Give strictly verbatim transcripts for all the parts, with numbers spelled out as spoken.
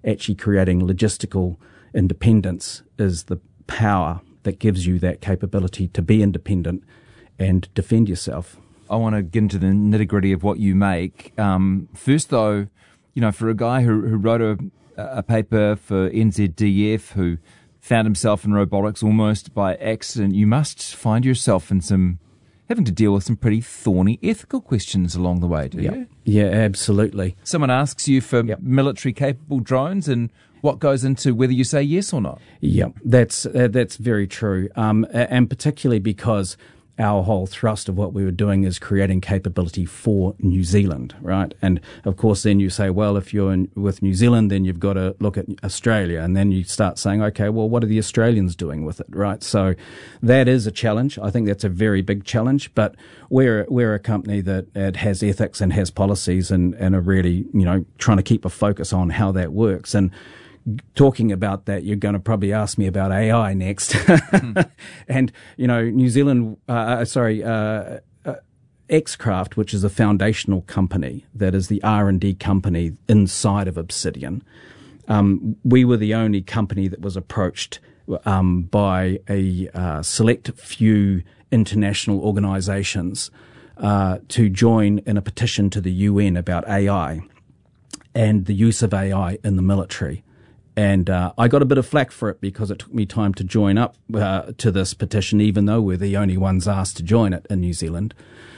actually creating logistical independence is the power that gives you that capability to be independent and defend yourself. I want to get into the nitty-gritty of what you make. Um, first, though, you know, for a guy who, who wrote a, a paper for N Z D F, who found himself in robotics almost by accident, you must find yourself in some having to deal with some pretty thorny ethical questions along the way, do Yep. you? Yeah, absolutely. Someone asks you for Yep. military-capable drones, and what goes into whether you say yes or not? Yeah, that's uh, that's very true, um, and particularly because our whole thrust of what we were doing is creating capability for New Zealand, right? And of course, then you say, well, if you're in, with New Zealand, then you've got to look at Australia, and then you start saying, okay, well, what are the Australians doing with it, right? So that is a challenge. I think that's a very big challenge, but we're we're a company that it has ethics and has policies, and and are really, you know, trying to keep a focus on how that works. And talking about that, you're going to probably ask me about A I next. mm. And, you know, New Zealand, uh, sorry, uh, uh, Xcraft, which is a foundational company that is the R and D company inside of Obsidian, um, we were the only company that was approached um, by a uh, select few international organisations uh, to join in a petition to the U N about A I and the use of A I in the military. And uh, I got a bit of flack for it because it took me time to join up uh, to this petition, even though we're the only ones asked to join it in New Zealand.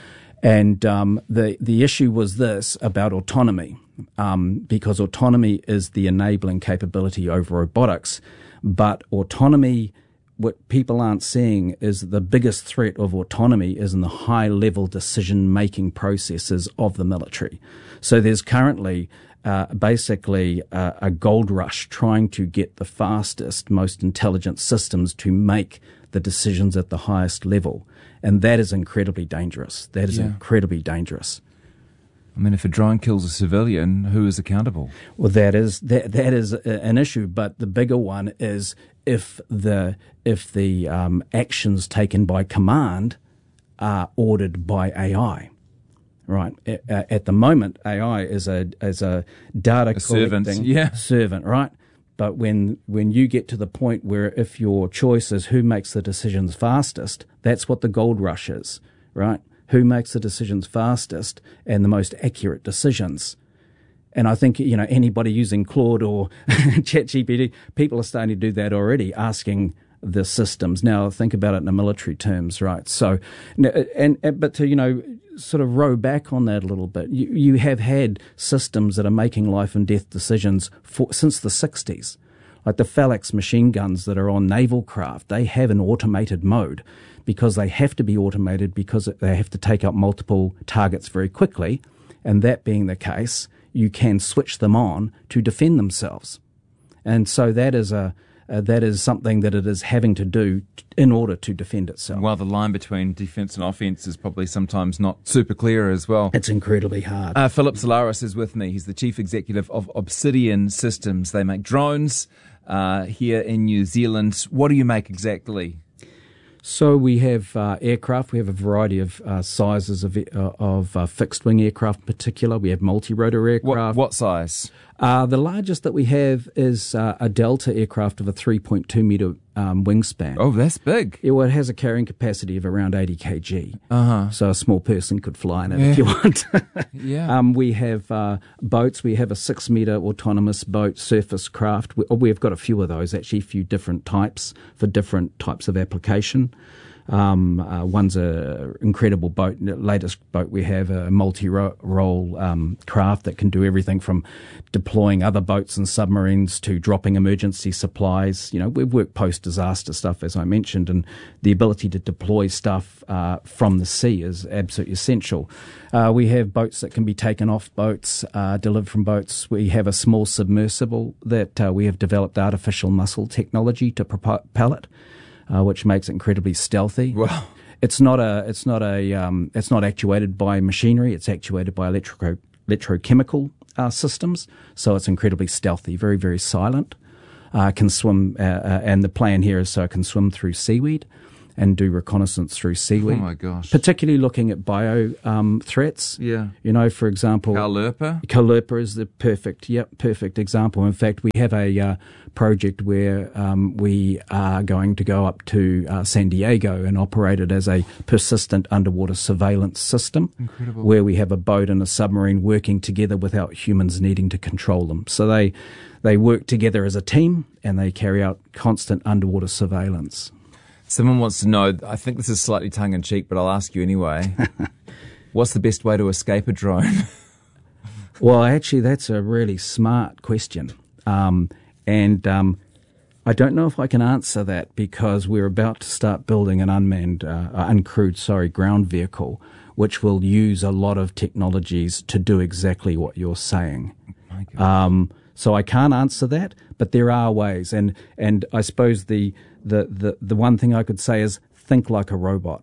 And um, the the issue was this about autonomy, um, because autonomy is the enabling capability over robotics. But autonomy, what people aren't seeing is the biggest threat of autonomy is in the high-level decision-making processes of the military. So there's currently Uh, basically uh, a gold rush trying to get the fastest, most intelligent systems to make the decisions at the highest level. And that is incredibly dangerous. That is yeah. incredibly dangerous. I mean, if a drone kills a civilian, who is accountable? Well, that is that that is a, an issue, but the bigger one is if the if the um, actions taken by command are ordered by A I. Right. At, at the moment, A I is a is a data a collecting servant, yeah. servant, right? But when when you get to the point where if your choice is who makes the decisions fastest, that's what the gold rush is, right? Who makes the decisions fastest and the most accurate decisions. And I think, you know, anybody using Claude or ChatGPT, people are starting to do that already, asking the systems. Now, think about it in the military terms, right? So, and, and but to, you know, sort of row back on that a little bit, you, you have had systems that are making life and death decisions for, since the sixties. Like the Phalanx machine guns that are on naval craft, they have an automated mode because they have to be automated because they have to take up multiple targets very quickly. And that being the case, you can switch them on to defend themselves. And so that is a Uh, that is something that it is having to do t- in order to defend itself. Well, the line between defence and offence is probably sometimes not super clear as well. It's incredibly hard. Uh, Philip Solaris is with me. He's the Chief Executive of Obsidian Systems. They make drones uh, here in New Zealand. What do you make exactly? So we have uh, aircraft. We have a variety of uh, sizes of, uh, of uh, fixed-wing aircraft in particular. We have multi-rotor aircraft. What, what size? Uh, the largest that we have is uh, a Delta aircraft of a three point two metre um, wingspan. Oh, that's big. Yeah, well, it has a carrying capacity of around eighty kilograms. Uh-huh. So a small person could fly in it yeah. if you want. yeah. Um, we have uh, boats. We have a six metre autonomous boat surface craft. We, we've got a few of those, actually, a few different types for different types of application. Um, uh, one's a incredible boat. The latest boat we have, a multi-role um, craft that can do everything from deploying other boats and submarines to dropping emergency supplies. You know, we've worked post-disaster stuff, as I mentioned, and the ability to deploy stuff uh, from the sea is absolutely essential. Uh, we have boats that can be taken off boats, uh, delivered from boats. We have a small submersible that uh, we have developed artificial muscle technology to propel it. Uh, which makes it incredibly stealthy. Wow. It's not a. It's not a. Um, it's not actuated by machinery. It's actuated by electrico, electrochemical uh, systems. So it's incredibly stealthy. Very, very silent. Uh, can swim, uh, uh, and the plan here is so it can swim through seaweed. and do reconnaissance through seaweed. Oh my gosh. Particularly looking at bio um, threats. Yeah. You know, for example, Caulerpa? Caulerpa is the perfect, yep, perfect example. In fact, we have a uh, project where um, we are going to go up to uh, San Diego and operate it as a persistent underwater surveillance system. Incredible. Where we have a boat and a submarine working together without humans needing to control them. So they they work together as a team and they carry out constant underwater surveillance. Someone wants to know, I think this is slightly tongue-in-cheek, but I'll ask you anyway. What's the best way to escape a drone? Well, actually, that's a really smart question. Um, and um, I don't know if I can answer that because we're about to start building an unmanned, uh, uncrewed, sorry, ground vehicle, which will use a lot of technologies to do exactly what you're saying. My God. Um, so I can't answer that, but there are ways. And, and I suppose the... The, the the one thing I could say is think like a robot.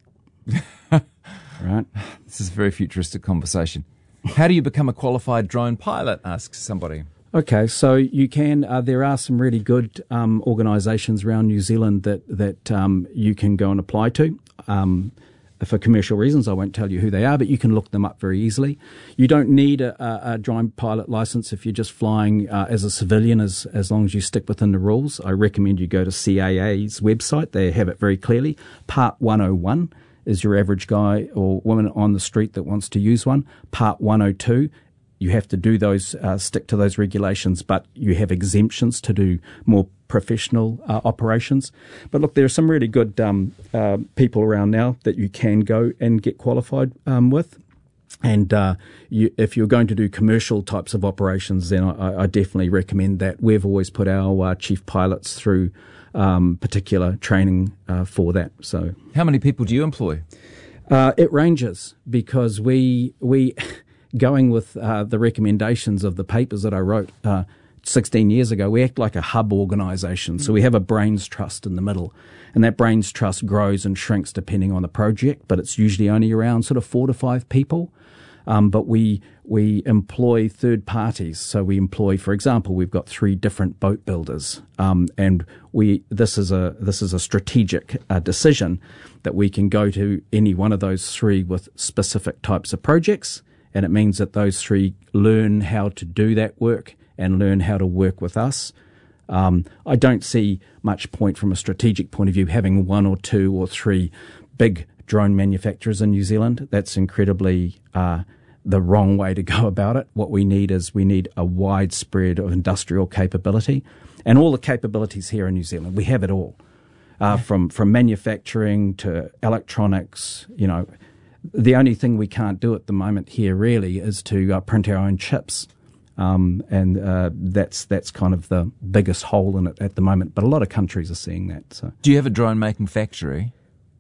Right? This is a very futuristic conversation. How do you become a qualified drone pilot, asks somebody. Okay, so you can, uh, there are some really good um, organisations around New Zealand that, that um, you can go and apply to. Um, for commercial reasons, I won't tell you who they are, but you can look them up very easily. You don't need a, a, a drone pilot licence if you're just flying uh, as a civilian, as, as long as you stick within the rules. I recommend you go to C A A's website. They have it very clearly. Part one oh one is your average guy or woman on the street that wants to use one. Part one oh two, you have to do those, uh, stick to those regulations, but you have exemptions to do more professional uh, operations. But look, there are some really good um, uh, people around now that you can go and get qualified um, with. And uh, you, if you're going to do commercial types of operations, then I, I definitely recommend that. We've always put our uh, chief pilots through um, particular training uh, for that. So, how many people do you employ? Uh, it ranges because we we. Going with uh, the recommendations of the papers that I wrote uh, sixteen years ago, we act like a hub organisation. So we have a brains trust in the middle, and that brains trust grows and shrinks depending on the project, but it's usually only around sort of four to five people. Um, but we we employ third parties. So we employ, for example, we've got three different boat builders, um, and we this is a this is a strategic uh, decision that we can go to any one of those three with specific types of projects. And it means that those three learn how to do that work and learn how to work with us. Um, I don't see much point from a strategic point of view having one or two or three big drone manufacturers in New Zealand. That's incredibly uh, the wrong way to go about it. What we need is we need a widespread of industrial capability and all the capabilities here in New Zealand. We have it all, uh, from from manufacturing to electronics, you know. The only thing we can't do at the moment here really is to uh, print our own chips, um, and uh, that's that's kind of the biggest hole in it at the moment. But a lot of countries are seeing that. So, do you have a drone making factory?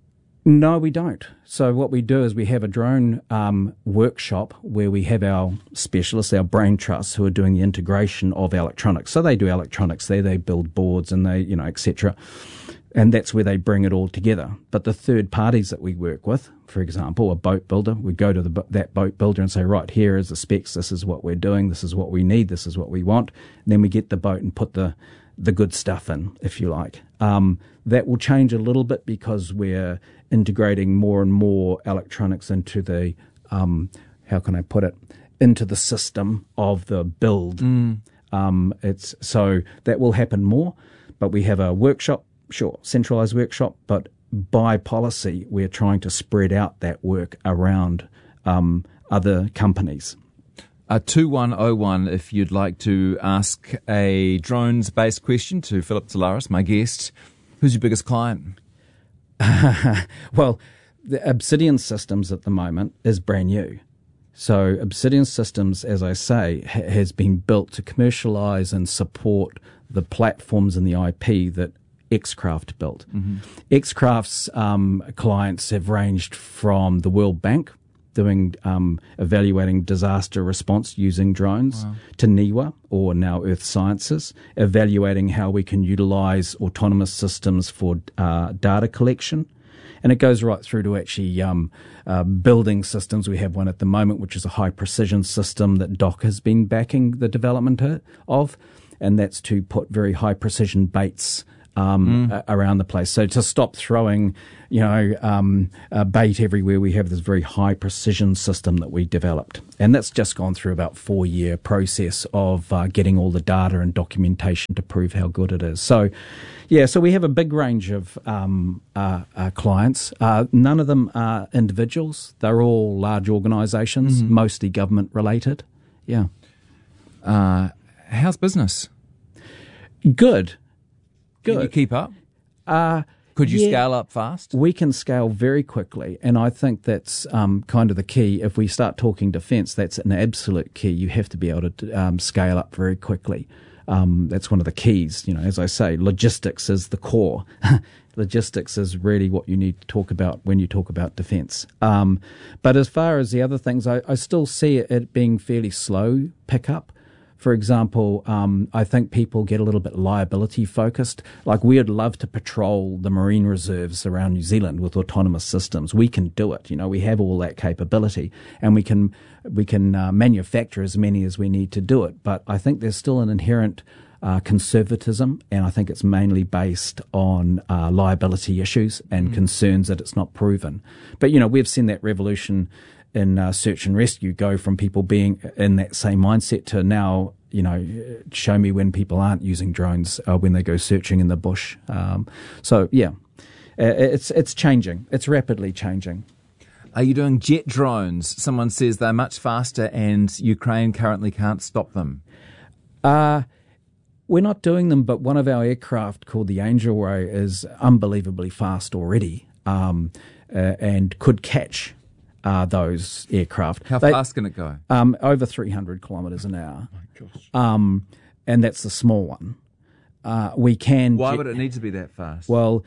No, we don't. So what we do is we have a drone um, workshop where we have our specialists, our brain trusts, who are doing the integration of electronics. So they do electronics there, they build boards and they, you know, et cetera. And that's where they bring it all together. But the third parties that we work with, for example, a boat builder, we go to the, that boat builder and say, right, here is the specs, this is what we're doing, this is what we need, this is what we want. And then we get the boat and put the, the good stuff in, if you like. Um, that will change a little bit because we're integrating more and more electronics into the, um, how can I put it, into the system of the build. Mm. Um, it's so that will happen more, but we have a workshop. Sure, centralised workshop, but by policy, we're trying to spread out that work around um, other companies. Uh, two one oh one, if you'd like to ask a drones-based question to Philip Tolaris, my guest. Who's your biggest client? Well, the Obsidian Systems at the moment is brand new. So Obsidian Systems, as I say, ha- has been built to commercialise and support the platforms and the I P that X-Craft built. Mm-hmm. X-Craft's um, clients have ranged from the World Bank, doing um, evaluating disaster response using drones, wow, to NIWA, or now Earth Sciences, evaluating how we can utilise autonomous systems for uh, data collection. And it goes right through to actually um, uh, building systems. We have one at the moment, which is a high-precision system that D O C has been backing the development of, and that's to put very high-precision baits um, mm. a- around the place. So to stop throwing, you know, um, uh, bait everywhere, we have this very high precision system that we developed. And that's just gone through about four year process of uh, getting all the data and documentation to prove how good it is. So, yeah, so we have a big range of um, uh, uh, clients. Uh, none of them are individuals. They're all large organisations, mm-hmm. mostly government related. Yeah. Uh, how's business? Good. Good. Can you keep up? Uh, Could you yeah, scale up fast? We can scale very quickly, and I think that's um, kind of the key. If we start talking defence, that's an absolute key. You have to be able to um, scale up very quickly. Um, that's one of the keys. You know, as I say, logistics is the core. Logistics is really what you need to talk about when you talk about defence. Um, but as far as the other things, I, I still see it, it being fairly slow pickup. For example, um, I think people get a little bit liability focused. Like, we'd love to patrol the marine reserves around New Zealand with autonomous systems. We can do it. You know, we have all that capability, and we can we can uh, manufacture as many as we need to do it. But I think there's still an inherent uh, conservatism, and I think it's mainly based on uh, liability issues and mm. concerns that it's not proven. But, you know, we've seen that revolution in uh, search and rescue go from people being in that same mindset to now, you know, show me when people aren't using drones uh, when they go searching in the bush. Um, so, yeah, it's it's changing. It's rapidly changing. Are you doing jet drones? Someone says they're much faster and Ukraine currently can't stop them. Uh, we're not doing them, but one of our aircraft called the Angel Ray is unbelievably fast already um, uh, and could catch Uh, those aircraft. How they, fast can it go? Um, over three hundred kilometres an hour. Oh my gosh. Um, and that's the small one. Uh, we can. Why jet- would it need to be that fast? Well,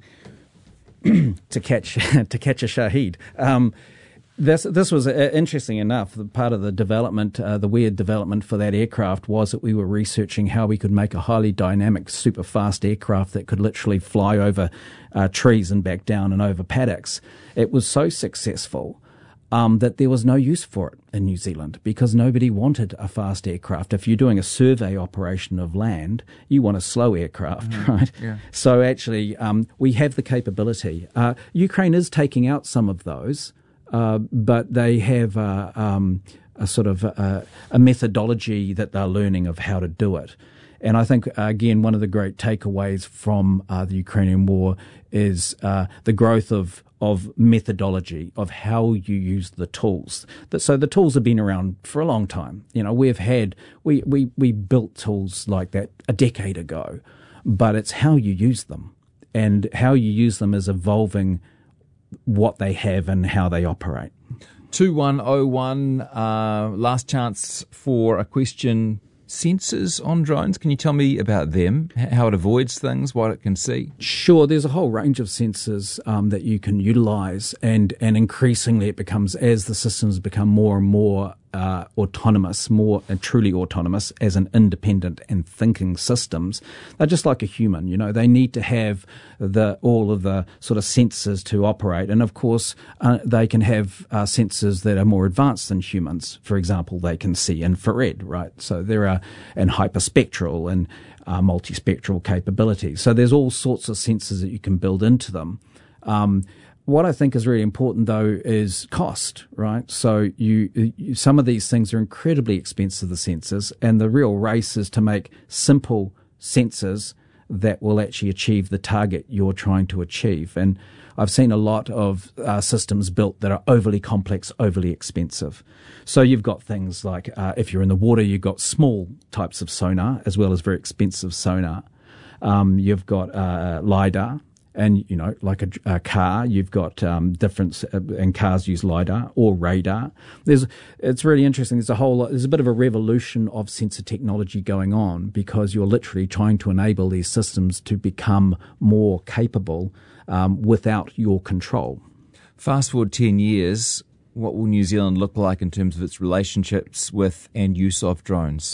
to catch to catch a Shaheed. Um, this this was uh, interesting enough. The part of the development, uh, the weird development for that aircraft was that we were researching how we could make a highly dynamic, super fast aircraft that could literally fly over uh, trees and back down and over paddocks. It was so successful um, that there was no use for it in New Zealand because nobody wanted a fast aircraft. If you're doing a survey operation of land, you want a slow aircraft, mm-hmm. right? Yeah. So actually, um, we have the capability. Uh, Ukraine is taking out some of those, uh, but they have uh, um, a sort of a, a methodology that they're learning of how to do it. And I think, uh, again, one of the great takeaways from uh, the Ukrainian war is uh, the growth of of methodology, of how you use the tools. So the tools have been around for a long time. You know, we've had, we, we, we built tools like that a decade ago, but it's how you use them. And how you use them is evolving what they have and how they operate. two one oh one, uh, last chance for a question. Sensors on drones, can you tell me about them, how it avoids things, what it can see? Sure, there's a whole range of sensors um, that you can utilise, and, and increasingly it becomes, as the systems become more and more uh, autonomous, more uh, truly autonomous as an independent and thinking systems, they're just like a human, you know, they need to have the all of the sort of sensors to operate. And of course, uh, they can have uh, sensors that are more advanced than humans. For example, they can see infrared, right? So there are, and hyperspectral and uh, multispectral capabilities. So there's all sorts of sensors that you can build into them. Um, What I think is really important, though, is cost, right? So you, you, some of these things are incredibly expensive, the sensors, and the real race is to make simple sensors that will actually achieve the target you're trying to achieve. And I've seen a lot of uh, systems built that are overly complex, overly expensive. So you've got things like, uh, if you're in the water, you've got small types of sonar as well as very expensive sonar. Um, you've got uh, LiDAR. And, you know, like a, a car, you've got um, different, uh, and cars use LiDAR or radar. There's, it's really interesting. There's a whole lot, there's a bit of a revolution of sensor technology going on because you're literally trying to enable these systems to become more capable um, without your control. Fast forward ten years, what will New Zealand look like in terms of its relationships with and use of drones?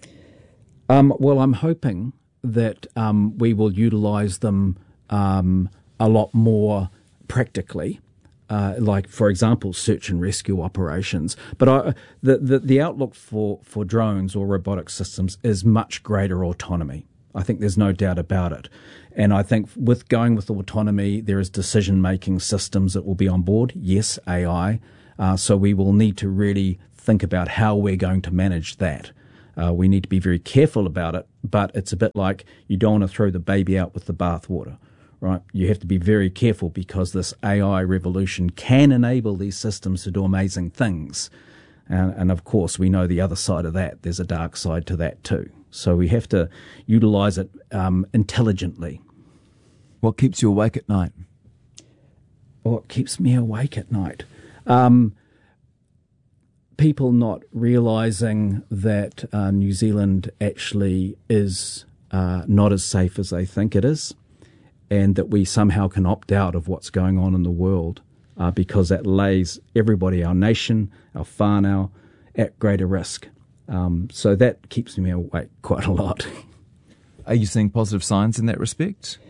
Um, well, I'm hoping that um, we will utilise them Um, a lot more practically, uh, like, for example, search and rescue operations. But I, the, the, the outlook for, for drones or robotic systems is much greater autonomy. I think there's no doubt about it. And I think with going with autonomy, there is decision-making systems that will be on board. Yes, A I. Uh, so we will need to really think about how we're going to manage that. Uh, we need to be very careful about it, but it's a bit like you don't want to throw the baby out with the bathwater, right? You have to be very careful because this A I revolution can enable these systems to do amazing things. And, and of course, we know the other side of that. There's a dark side to that too. So we have to utilize it um, intelligently. What keeps you awake at night? What keeps me awake at night? Um, people not realizing that uh, New Zealand actually is uh, not as safe as they think it is, and that we somehow can opt out of what's going on in the world uh, because that lays everybody, our nation, our whānau, at greater risk. Um, so that keeps me awake quite a lot. Are you seeing positive signs in that respect?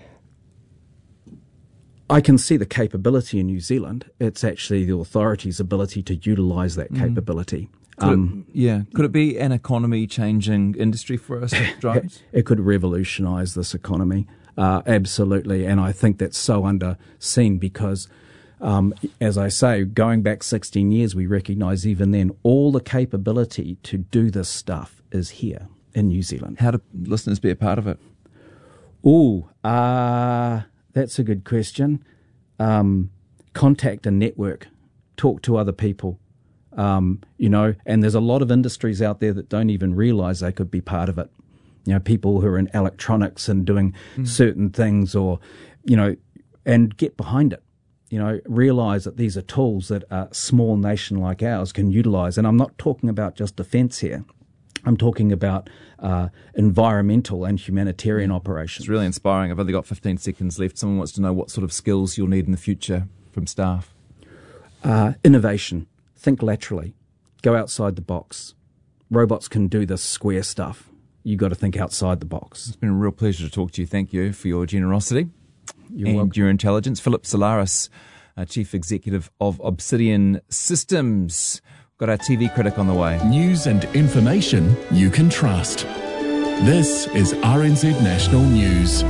I can see the capability in New Zealand. It's actually the authorities' ability to utilise that capability. Could Um, it, yeah. Could it be an economy-changing industry for us? Drones? it could revolutionise this economy, uh, absolutely. And I think that's so underseen because, um, as I say, going back sixteen years, we recognise even then all the capability to do this stuff is here in New Zealand. How do listeners be a part of it? Ooh, uh, that's a good question. Um, contact a network. Talk to other people. Um, you know, and there's a lot of industries out there that don't even realise they could be part of it. You know, people who are in electronics and doing mm. certain things or, you know, and get behind it. You know, realise that these are tools that a small nation like ours can utilise. And I'm not talking about just defence here. I'm talking about uh, environmental and humanitarian operations. It's really inspiring. I've only got fifteen seconds left. Someone wants to know what sort of skills you'll need in the future from staff. Uh, innovation. Think laterally. Go outside the box. Robots can do this square stuff. You've got to think outside the box. It's been a real pleasure to talk to you. Thank you for your generosity You're and welcome. your intelligence. Philip Solaris, uh, Chief Executive of Obsidian Systems. Got our T V critic on the way. News and information you can trust. This is R N Z National News.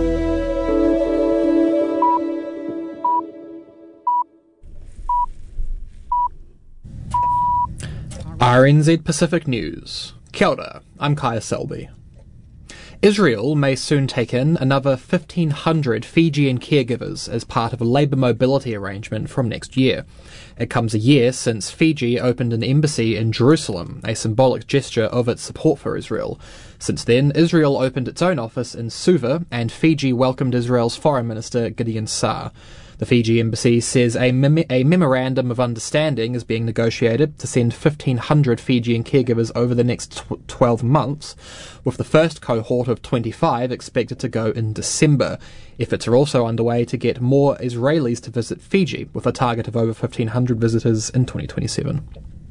R N Z Pacific News. Kia ora, I'm Kaya Selby. Israel may soon take in another fifteen hundred Fijian caregivers as part of a labour mobility arrangement from next year. It comes a year since Fiji opened an embassy in Jerusalem, a symbolic gesture of its support for Israel. Since then, Israel opened its own office in Suva, and Fiji welcomed Israel's Foreign Minister Gideon Saar. The Fiji embassy says a, mem- a memorandum of understanding is being negotiated to send fifteen hundred Fijian caregivers over the next tw- twelve months, with the first cohort of twenty-five expected to go in December. Efforts are also underway to get more Israelis to visit Fiji, with a target of over fifteen hundred visitors in twenty twenty-seven.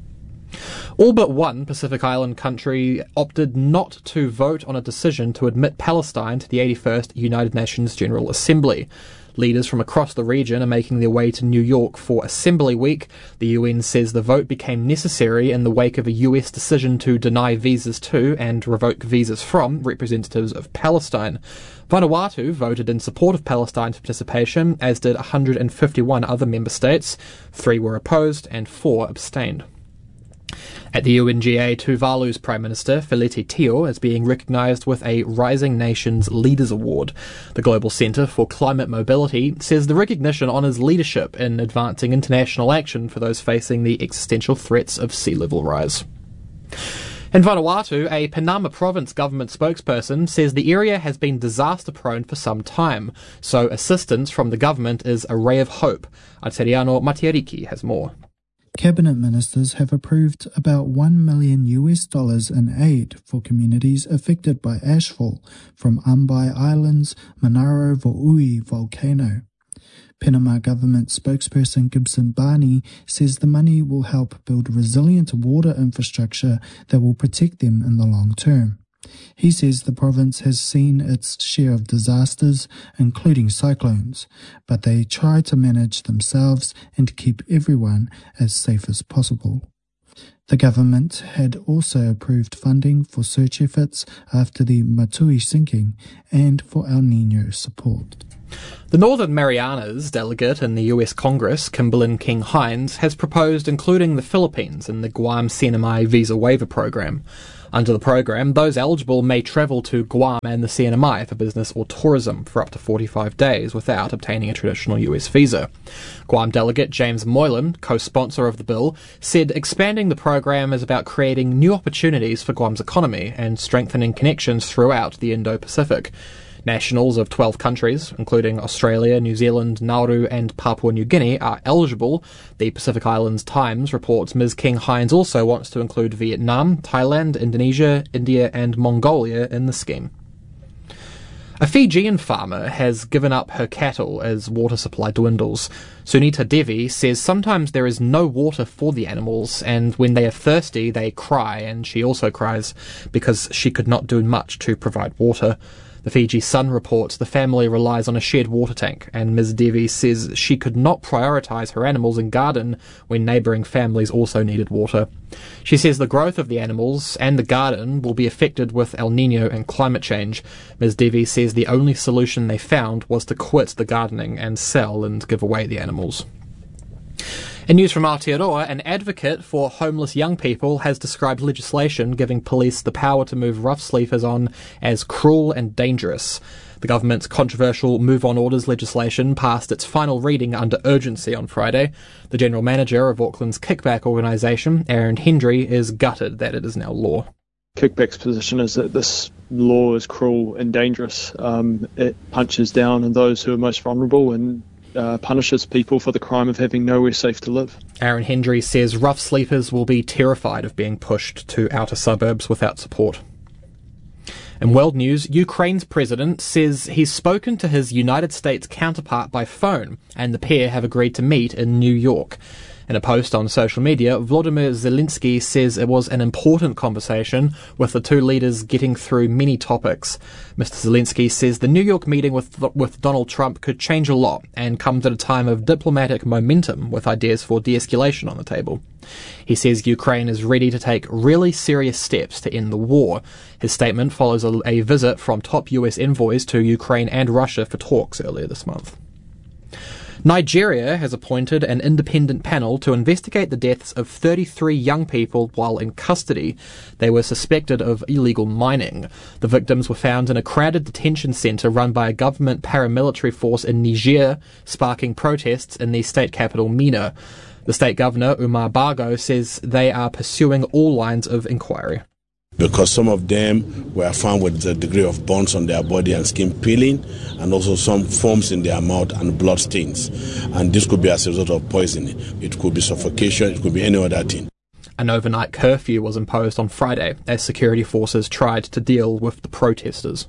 All but one Pacific Island country opted not to vote on a decision to admit Palestine to the eighty-first United Nations General Assembly. Leaders from across the region are making their way to New York for Assembly Week. The U N says the vote became necessary in the wake of a U S decision to deny visas to and revoke visas from representatives of Palestine. Vanuatu voted in support of Palestine's participation, as did one hundred fifty-one other member states. Three were opposed and four abstained. At the U N G A, Tuvalu's Prime Minister, Feleti Teo, is being recognised with a Rising Nations Leaders Award. The Global Centre for Climate Mobility says the recognition honours leadership in advancing international action for those facing the existential threats of sea level rise. In Vanuatu, a Penama Province government spokesperson says the area has been disaster-prone for some time, so assistance from the government is a ray of hope. Ateriano Matiariki has more. Cabinet ministers have approved about one million U S dollars in aid for communities affected by ashfall from Ambai Island's Manaro Vo'ui volcano. Penama government spokesperson Gibson Barney says the money will help build resilient water infrastructure that will protect them in the long term. He says the province has seen its share of disasters, including cyclones, but they try to manage themselves and keep everyone as safe as possible. The government had also approved funding for search efforts after the Matui sinking and for El Niño support. The Northern Marianas delegate in the U S Congress, Kimberlyn King Hines, has proposed including the Philippines in the Guam C N M I visa waiver program. Under the program, those eligible may travel to Guam and the C N M I for business or tourism for up to forty-five days without obtaining a traditional U S visa. Guam delegate James Moylan, co-sponsor of the bill, said expanding the program is about creating new opportunities for Guam's economy and strengthening connections throughout the Indo-Pacific. Nationals of twelve countries, including Australia, New Zealand, Nauru and Papua New Guinea, are eligible. The Pacific Islands Times reports Miz King Hines also wants to include Vietnam, Thailand, Indonesia, India and Mongolia in the scheme. A Fijian farmer has given up her cattle as water supply dwindles. Sunita Devi says sometimes there is no water for the animals, and when they are thirsty they cry, and she also cries because she could not do much to provide water. The Fiji Sun reports the family relies on a shared water tank, and Miz Devi says she could not prioritise her animals and garden when neighbouring families also needed water. She says the growth of the animals and the garden will be affected with El Niño and climate change. Miz Devi says the only solution they found was to quit the gardening and sell and give away the animals. In news from Aotearoa, an advocate for homeless young people has described legislation giving police the power to move rough sleepers on as cruel and dangerous. The government's controversial Move On Orders legislation passed its final reading under urgency on Friday. The general manager of Auckland's kickback organisation, Aaron Hendry, is gutted that it is now law. Kickback's position is that this law is cruel and dangerous. Um, it punches down on those who are most vulnerable and Uh, punishes people for the crime of having nowhere safe to live. Aaron Hendry says rough sleepers will be terrified of being pushed to outer suburbs without support. In world news, Ukraine's president says he's spoken to his United States counterpart by phone, and the pair have agreed to meet in New York. In a post on social media, Volodymyr Zelensky says it was an important conversation, with the two leaders getting through many topics. Mister Zelensky says the New York meeting with with Donald Trump could change a lot and comes at a time of diplomatic momentum with ideas for de-escalation on the table. He says Ukraine is ready to take really serious steps to end the war. His statement follows a, a visit from top U S envoys to Ukraine and Russia for talks earlier this month. Nigeria has appointed an independent panel to investigate the deaths of thirty-three young people while in custody. They were suspected of illegal mining. The victims were found in a crowded detention centre run by a government paramilitary force in Niger, sparking protests in the state capital Minna. The state governor, Umar Bago, says they are pursuing all lines of inquiry. Because some of them were found with a degree of burns on their body and skin peeling, and also some foams in their mouth and blood stains. And this could be as a result of poisoning. It could be suffocation, it could be any other thing. An overnight curfew was imposed on Friday as security forces tried to deal with the protesters.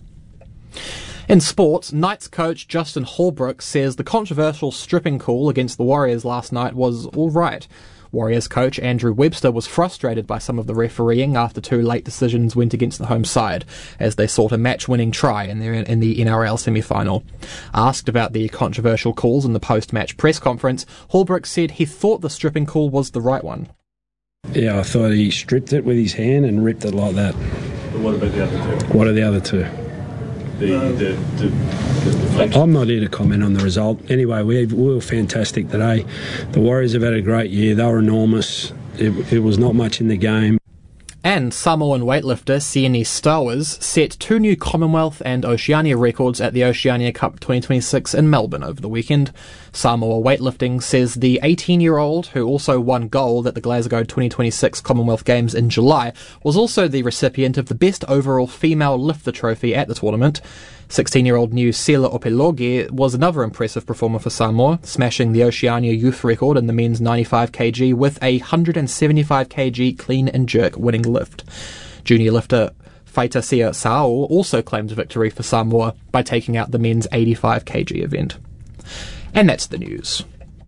In sports, Knights coach Justin Holbrook says the controversial stripping call against the Warriors last night was all right. Warriors coach Andrew Webster was frustrated by some of the refereeing after two late decisions went against the home side as they sought a match-winning try in the, in the N R L semi-final. Asked about the controversial calls in the post-match press conference, Holbrook said he thought the stripping call was the right one. Yeah, I thought he stripped it with his hand and ripped it like that. But what about the other two? What are the other two? The, the, the, the I'm not here to comment on the result. Anyway, we, we were fantastic today. The Warriors have had a great year. They were enormous. It, it was not much in the game. And Samoan weightlifter Sione Stowers set two new Commonwealth and Oceania records at the Oceania Cup twenty twenty-six in Melbourne over the weekend. Samoa Weightlifting says the eighteen-year-old, who also won gold at the Glasgow twenty twenty-six Commonwealth Games in July, was also the recipient of the Best Overall Female Lifter trophy at the tournament. sixteen-year-old new Sela Opeloge was another impressive performer for Samoa, smashing the Oceania youth record in the men's ninety-five kilograms with a one hundred seventy-five kilograms clean and jerk winning lift. Junior lifter Faitasia Sao also claimed victory for Samoa by taking out the men's eighty-five kilograms event. And that's the news.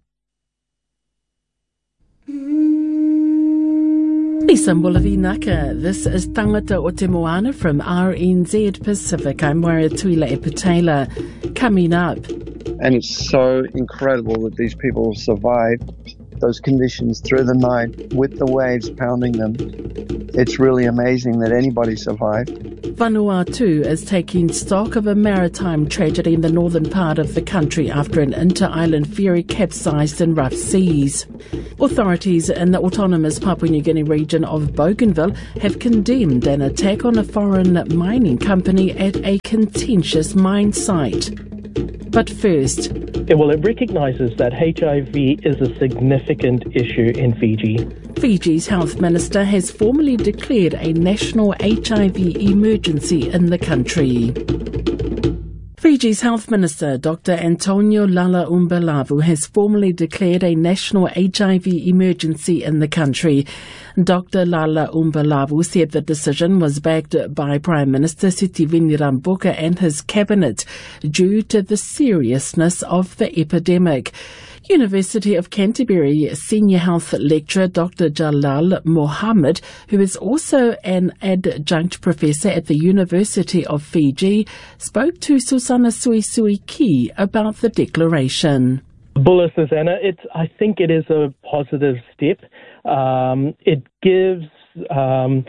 Lisa Mbulavinaka, this is Tangata o Te Moana from R N Z Pacific. I'm Maria Tuila Epatela. Coming up. And it's so incredible that these people survived those conditions through the night with the waves pounding them. It's really amazing that anybody survived. Vanuatu is taking stock of a maritime tragedy in the northern part of the country after an inter-island ferry capsized in rough seas. Authorities in the autonomous Papua New Guinea region of Bougainville have condemned an attack on a foreign mining company at a contentious mine site. But first, well, it recognises that H I V is a significant issue in Fiji. Fiji's health minister has formally declared a national H I V emergency in the country. Fiji's health minister, Doctor Antonio Lalaumbalavu, has formally declared a national H I V emergency in the country. Doctor Lalaumbalavu said the decision was backed by Prime Minister Sitiveni Rabuka and his cabinet due to the seriousness of the epidemic. University of Canterbury senior health lecturer Doctor Jalal Mohammed, who is also an adjunct professor at the University of Fiji, spoke to Susanna Suisui Ki about the declaration. Bula Susanna, it's, I think it is a positive step. Um, it gives um,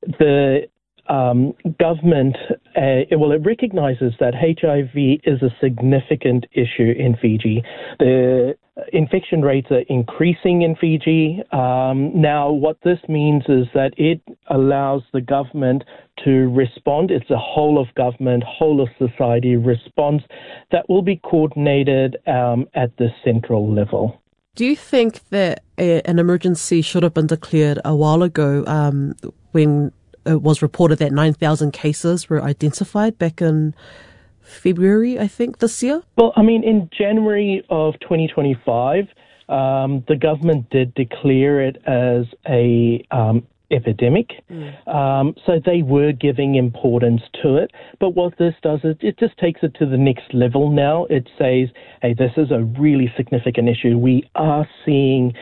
the um, government, a, well, it recognises that H I V is a significant issue in Fiji. The infection rates are increasing in Fiji. Um, now, what this means is that it allows the government to respond. It's a whole of government, whole of society response that will be coordinated um, at the central level. Do you think that a, an emergency should have been declared a while ago um, when it was reported that nine thousand cases were identified back in February, I think, this year? Well, I mean, in January of twenty twenty-five, um, the government did declare it as a um, epidemic. Mm. Um, so they were giving importance to it. But what this does is it just takes it to the next level now. It says, hey, this is a really significant issue. We are seeing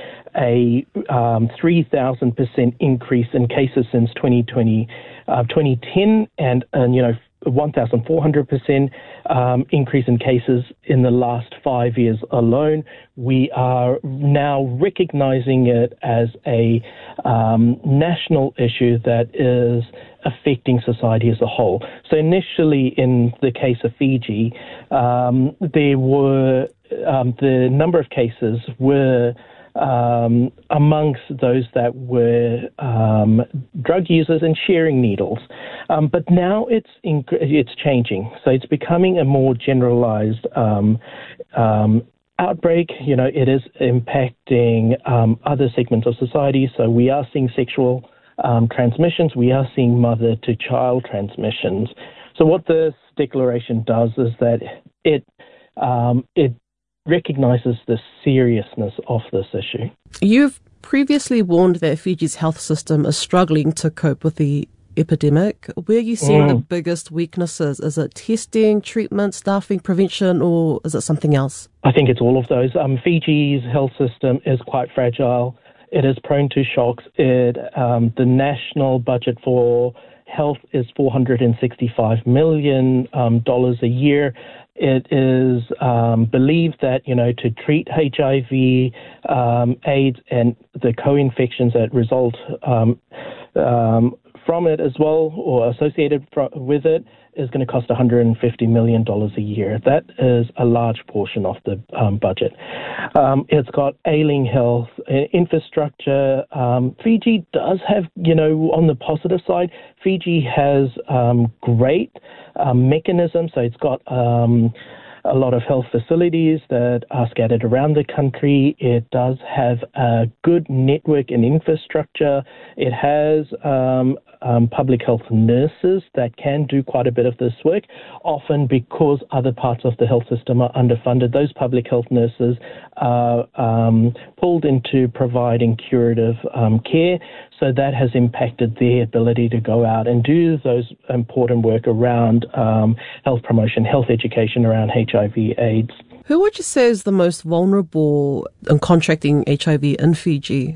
a um, three thousand percent increase in cases since twenty twenty, uh, twenty ten, and, and you know, one thousand four hundred percent um, increase in cases in the last five years alone. We are now recognizing it as a um, national issue that is affecting society as a whole. So initially, in the case of Fiji, um, there were um, the number of cases were Um, amongst those that were um, drug users and sharing needles. Um, but now it's inc- it's changing. So it's becoming a more generalized um, um, outbreak. You know, it is impacting um, other segments of society. So we are seeing sexual um, transmissions. We are seeing mother-to-child transmissions. So what this declaration does is that it um, it recognises the seriousness of this issue. You've previously warned that Fiji's health system is struggling to cope with the epidemic. Where are you seeing mm. the biggest weaknesses? Is it testing, treatment, staffing, prevention, or is it something else? I think it's all of those. Um, Fiji's health system is quite fragile. It is prone to shocks. It um, the national budget for health is four hundred sixty-five million dollars um, a year. It is um, believed that, you know, to treat H I V, um, AIDS, and the co-infections that result um, um, from it as well, or associated fr- with it, is going to cost one hundred fifty million dollars a year. That is a large portion of the um, budget. Um, it's got ailing health infrastructure. Um, Fiji does have, you know, on the positive side, Fiji has um, great um, mechanisms. So it's got um, a lot of health facilities that are scattered around the country. It does have a good network and infrastructure. It has um, um, public health nurses that can do quite a bit of this work, often because other parts of the health system are underfunded. Those public health nurses are um, pulled into providing curative um, care, so that has impacted their ability to go out and do those important work around um, health promotion, health education around H I V AIDS. Who would you say is the most vulnerable in contracting H I V in Fiji?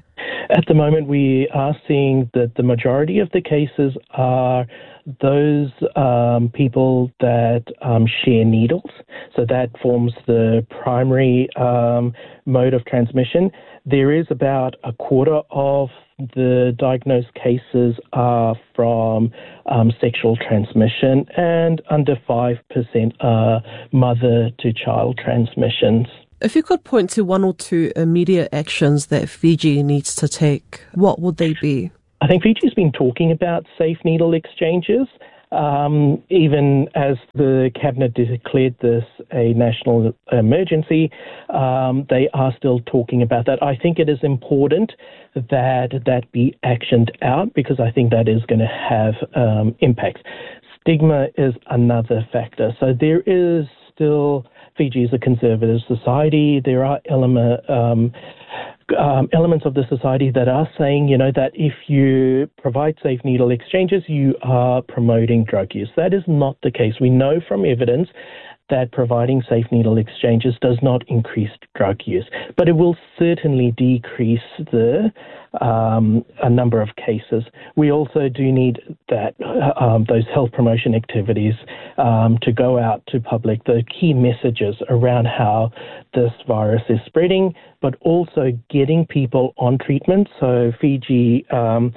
At the moment, we are seeing that the majority of the cases are those um, people that um, share needles. So that forms the primary um, mode of transmission. There is about a quarter of the diagnosed cases are from um, sexual transmission, and under five percent are mother-to-child transmissions. If you could point to one or two immediate actions that Fiji needs to take, what would they be? I think Fiji's been talking about safe needle exchanges. Um, even as the Cabinet declared this a national emergency, um, they are still talking about that. I think it is important that that be actioned out, because I think that is going to have um, impacts. Stigma is another factor. So there is still, Fiji is a conservative society. There are element, um, Um, elements of the society that are saying, you know, that if you provide safe needle exchanges, you are promoting drug use. That is not the case. We know from evidence that providing safe needle exchanges does not increase drug use, but it will certainly decrease the um, a number of cases. We also do need that um, those health promotion activities um, to go out to public, the key messages around how this virus is spreading, but also getting people on treatment. So Fiji um,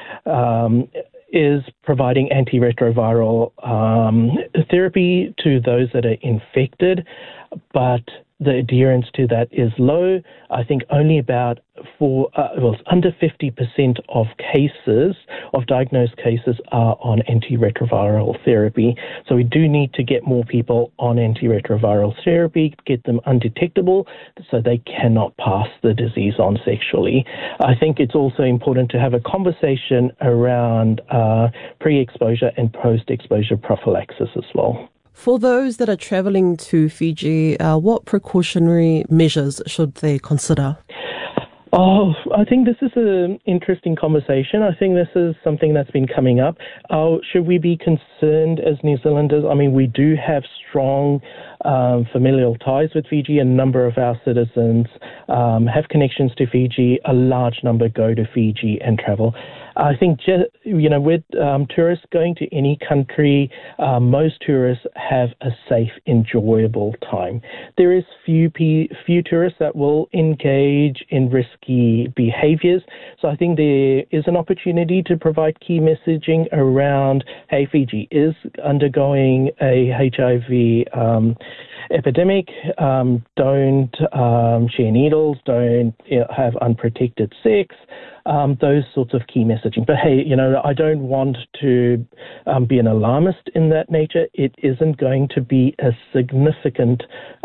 um, is providing antiretroviral um, therapy to those that are infected, but the adherence to that is low. I think only about four, uh, well, under fifty percent of cases, of diagnosed cases, are on antiretroviral therapy. So we do need to get more people on antiretroviral therapy, get them undetectable so they cannot pass the disease on sexually. I think it's also important to have a conversation around uh, pre-exposure and post-exposure prophylaxis as well. For those that are travelling to Fiji, uh, what precautionary measures should they consider? Oh, I think this is an interesting conversation. I think this is something that's been coming up. Uh, should we be concerned as New Zealanders? I mean, we do have strong um, familial ties with Fiji. A number of our citizens um, have connections to Fiji. A large number go to Fiji and travel. I think, you know, with um, tourists going to any country, uh, most tourists have a safe, enjoyable time. There is few p- few tourists that will engage in risky behaviours. So I think there is an opportunity to provide key messaging around, hey, Fiji is undergoing a H I V um, epidemic. Um, don't um, share needles. Don't you know, have unprotected sex. Um, those sorts of key messaging. But hey, you know, I don't want to um, be an alarmist in that nature. It isn't going to be a significant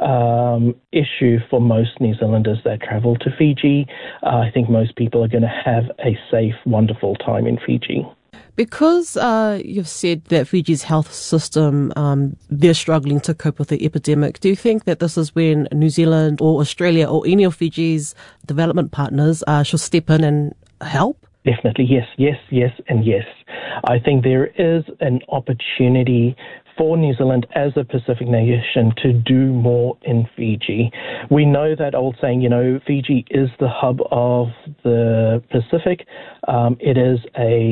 um, issue for most New Zealanders that travel to Fiji. Uh, I think most people are going to have a safe, wonderful time in Fiji. Because uh, you've said that Fiji's health system, um, they're struggling to cope with the epidemic, do you think that this is when New Zealand or Australia or any of Fiji's development partners uh, should step in and help? Definitely, yes, yes, yes, and yes. I think there is an opportunity for New Zealand as a Pacific nation to do more in Fiji. We know that old saying, you know, Fiji is the hub of the Pacific. Um, it is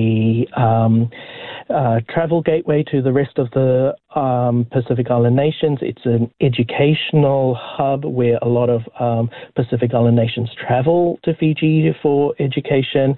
a um, uh, travel gateway to the rest of the um, Pacific Island nations. It's an educational hub where a lot of um, Pacific Island nations travel to Fiji for education.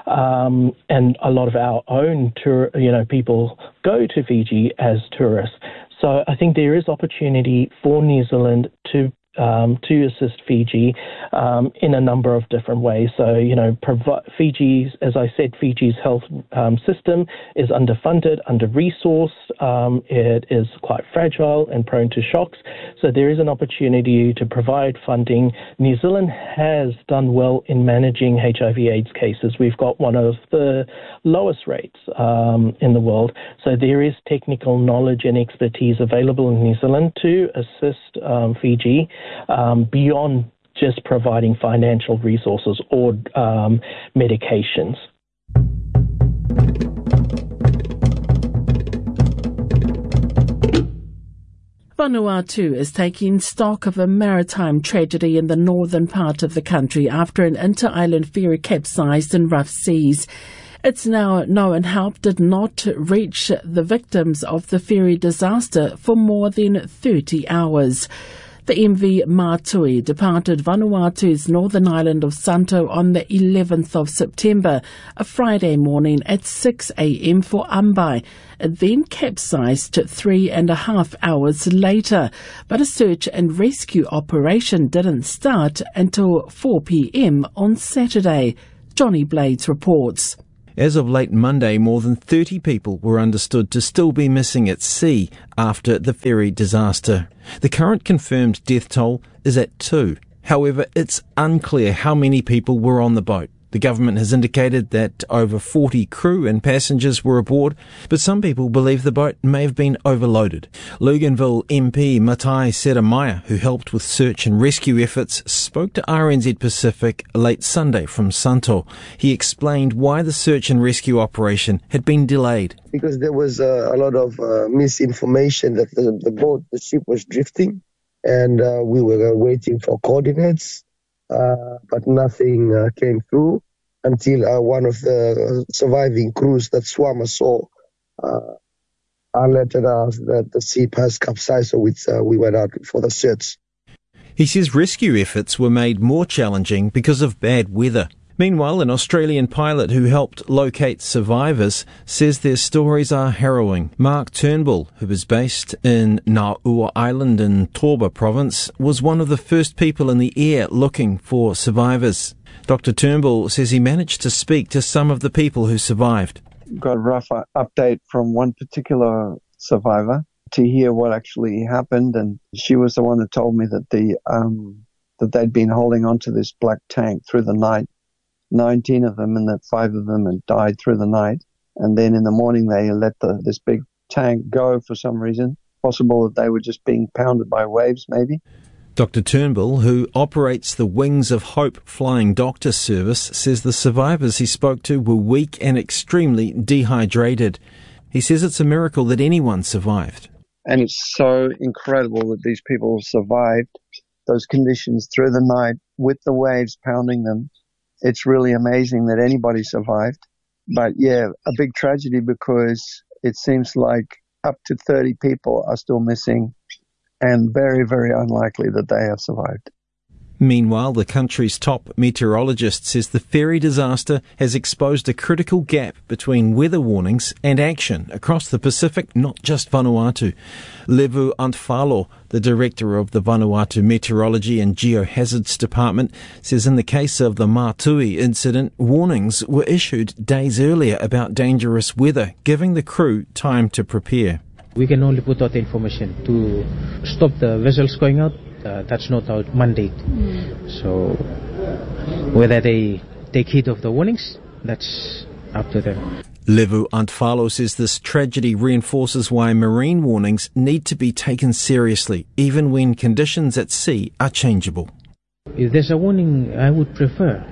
Um, and a lot of our own tour, you know, people go to Fiji as tourists. So I think there is opportunity for New Zealand to um, to assist Fiji um, in a number of different ways. So, you know, provi- Fiji's, as I said, Fiji's health um, system is underfunded, under-resourced. Um, it is quite fragile and prone to shocks. So there is an opportunity to provide funding. New Zealand has done well in managing H I V AIDS cases. We've got one of the lowest rates um, in the world. So there is technical knowledge and expertise available in New Zealand to assist um, Fiji um, beyond just providing financial resources or um, medications. Vanuatu is taking stock of a maritime tragedy in the northern part of the country after an inter-island ferry capsized in rough seas. It's now known help did not reach the victims of the ferry disaster for more than thirty hours. The M V Mātui departed Vanuatu's northern island of Santo on the eleventh of September, a Friday morning at six a.m. for Ambai. It then capsized three and a half hours later, but a search and rescue operation didn't start until four p.m. on Saturday. Johnny Blades reports. As of late Monday, more than thirty people were understood to still be missing at sea after the ferry disaster. The current confirmed death toll is at two. However, it's unclear how many people were on the boat. The government has indicated that over forty crew and passengers were aboard, but some people believe the boat may have been overloaded. Luganville M P Matai Seremaya, who helped with search and rescue efforts, spoke to R N Z Pacific late Sunday from Santo. He explained why the search and rescue operation had been delayed. Because there was uh, a lot of uh, misinformation that the, the boat, the ship was drifting, and uh, we were waiting for coordinates. Uh, but nothing uh, came through until uh, one of the surviving crews that swam ashore uh, alerted us that the ship has capsized, so we, uh, we went out for the search. He says rescue efforts were made more challenging because of bad weather. Meanwhile, an Australian pilot who helped locate survivors says their stories are harrowing. Mark Turnbull, who was based in Naua Island in Toba province, was one of the first people in the air looking for survivors. Doctor Turnbull says he managed to speak to some of the people who survived. Got a rough update from one particular survivor to hear what actually happened, and she was the one that told me that the um, that they'd been holding onto this black tank through the night. nineteen of them, and that five of them had died through the night. And then in the morning they let the, this big tank go for some reason. Possible that they were just being pounded by waves, maybe. Doctor Turnbull, who operates the Wings of Hope Flying Doctor Service, says the survivors he spoke to were weak and extremely dehydrated. He says it's a miracle that anyone survived. And it's so incredible that these people survived those conditions through the night with the waves pounding them. It's really amazing that anybody survived. But yeah, a big tragedy because it seems like up to thirty people are still missing and very, very unlikely that they have survived. Meanwhile, the country's top meteorologist says the ferry disaster has exposed a critical gap between weather warnings and action across the Pacific, not just Vanuatu. Levu Antfalo, the director of the Vanuatu Meteorology and Geohazards Department, says in the case of the Mātui incident, warnings were issued days earlier about dangerous weather, giving the crew time to prepare. We can only put out the information to stop the vessels going out. Uh, that's not our mandate. Mm. So whether they take heed of the warnings, that's up to them. Levu Antfalo says this tragedy reinforces why marine warnings need to be taken seriously, even when conditions at sea are changeable. If there's a warning, I would prefer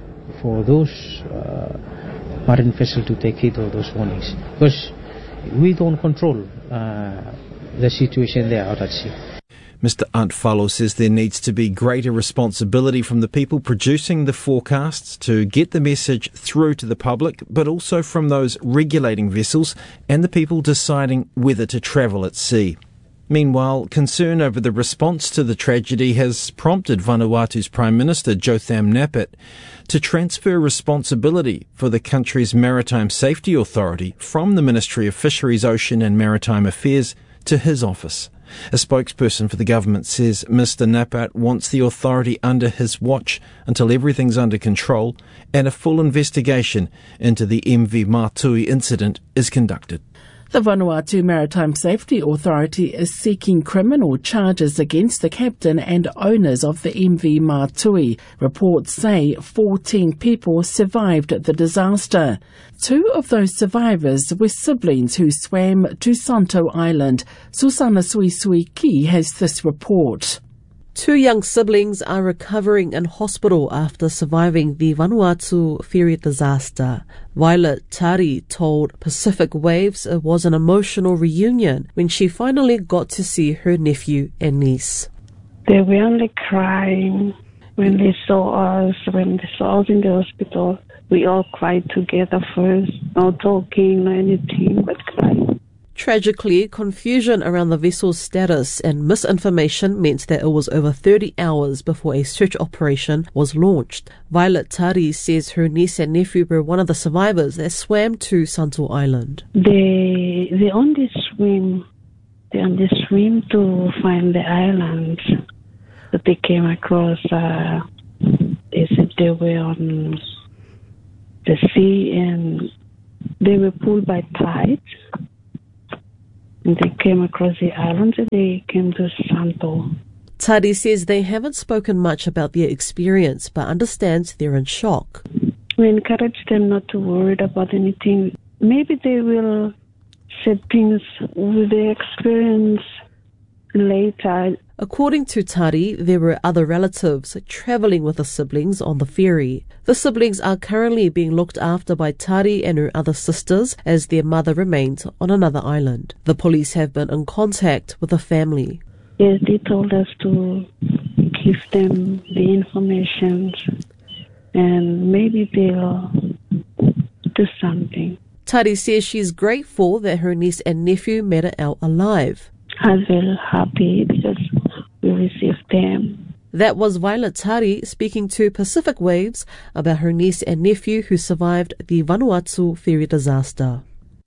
for those uh, marine vessels to take heed of those warnings, because we don't control uh, the situation there out at sea. Mister Antfalo says there needs to be greater responsibility from the people producing the forecasts to get the message through to the public, but also from those regulating vessels and the people deciding whether to travel at sea. Meanwhile, concern over the response to the tragedy has prompted Vanuatu's Prime Minister Jotham Napit to transfer responsibility for the country's Maritime Safety Authority from the Ministry of Fisheries, Ocean and Maritime Affairs to his office. A spokesperson for the government says Mister Napit wants the authority under his watch until everything's under control and a full investigation into the M V Mātui incident is conducted. The Vanuatu Maritime Safety Authority is seeking criminal charges against the captain and owners of the M V Mātui. Reports say fourteen people survived the disaster. Two of those survivors were siblings who swam to Santo Island. Susana Suisui Ki has this report. Two young siblings are recovering in hospital after surviving the Vanuatu ferry disaster. Violet Tari told Pacific Waves it was an emotional reunion when she finally got to see her nephew and niece. They were only crying when they saw us, when they saw us in the hospital. We all cried together first, no talking, no anything, but crying. Tragically, confusion around the vessel's status and misinformation meant that it was over thirty hours before a search operation was launched. Violet Tari says her niece and nephew were one of the survivors that swam to Santo Island. They they only swim, they only swim to find the island that they came across. Uh, they said they were on the sea and they were pulled by tides. They came across the island and they came to Santo. Tari says they haven't spoken much about their experience but understands they're in shock. We encourage them not to worry about anything. Maybe they will say things with their experience later. According to Tari, there were other relatives travelling with the siblings on the ferry. The siblings are currently being looked after by Tari and her other sisters as their mother remains on another island. The police have been in contact with the family. Yes, they told us to give them the information and maybe they'll do something. Tari says she's grateful that her niece and nephew made it out alive. I'm very happy because we received them. That was Violet Tari speaking to Pacific Waves about her niece and nephew who survived the Vanuatu ferry disaster.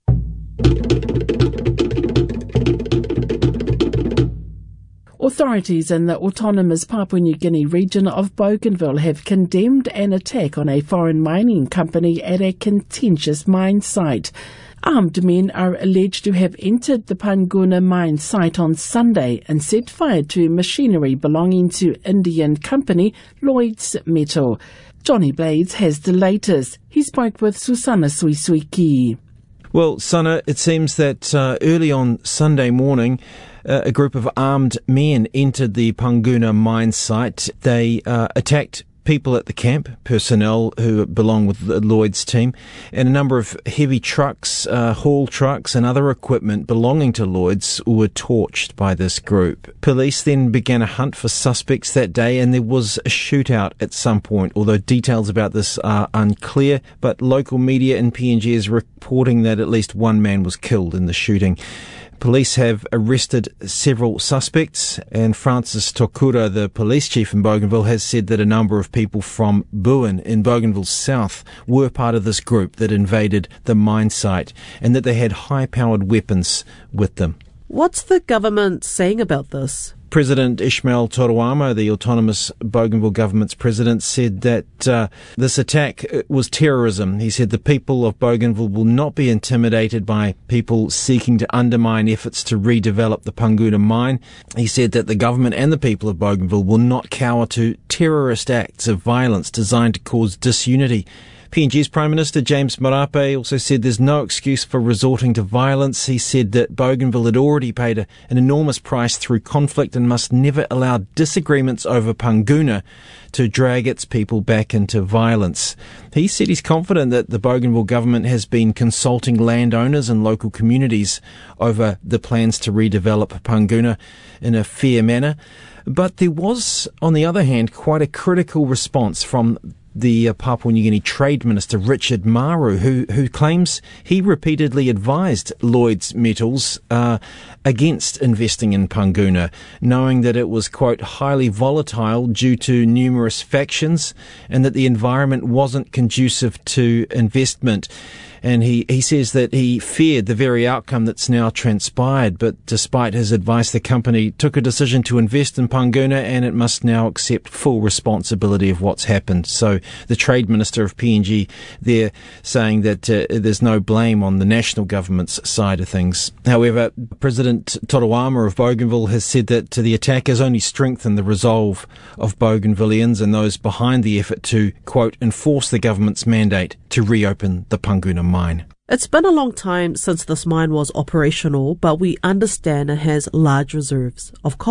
Authorities in the autonomous Papua New Guinea region of Bougainville have condemned an attack on a foreign mining company at a contentious mine site. Armed men are alleged to have entered the Panguna mine site on Sunday and set fire to machinery belonging to Indian company Lloyds Metal. Johnny Blades has the latest. He spoke with Susana Suisuiki. Well, Sana, it seems that uh, early on Sunday morning, uh, a group of armed men entered the Panguna mine site. They uh, attacked people at the camp, personnel who belong with the Lloyd's team, and a number of heavy trucks, uh, haul trucks and other equipment belonging to Lloyd's were torched by this group. Police then began a hunt for suspects that day and there was a shootout at some point, although details about this are unclear, but local media in P N G is reporting that at least one man was killed in the shooting. Police have arrested several suspects, and Francis Tokura, the police chief in Bougainville, has said that a number of people from Buin in Bougainville South were part of this group that invaded the mine site and that they had high-powered weapons with them. What's the government saying about this? President Ishmael Toruama, the autonomous Bougainville government's president, said that uh, this attack was terrorism. He said the people of Bougainville will not be intimidated by people seeking to undermine efforts to redevelop the Panguna mine. He said that the government and the people of Bougainville will not cower to terrorist acts of violence designed to cause disunity. P N G's Prime Minister James Marape also said there's no excuse for resorting to violence. He said that Bougainville had already paid a, an enormous price through conflict and must never allow disagreements over Panguna to drag its people back into violence. He said he's confident that the Bougainville government has been consulting landowners and local communities over the plans to redevelop Panguna in a fair manner. But there was, on the other hand, quite a critical response from the uh, Papua New Guinea Trade Minister, Richard Maru, who who claims he repeatedly advised Lloyds Metals uh, against investing in Panguna, knowing that it was, quote, highly volatile due to numerous factions and that the environment wasn't conducive to investment. And he, he says that he feared the very outcome that's now transpired, but despite his advice, the company took a decision to invest in Panguna and it must now accept full responsibility of what's happened. So the Trade Minister of P N G there saying that uh, there's no blame on the national government's side of things. However, President Toruama of Bougainville has said that the attack has only strengthened the resolve of Bougainvillians and those behind the effort to, quote, enforce the government's mandate to reopen the Panguna mine. It's been a long time since this mine was operational, but we understand it has large reserves of copper.